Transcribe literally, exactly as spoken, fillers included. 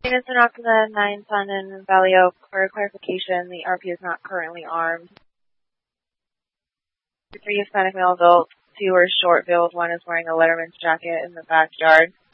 Units in Rockland, nine Sun and Valley Oak. For clarification, the R P is not currently armed. The three Hispanic male adults, two are short-build, one is wearing a letterman's jacket in the backyard.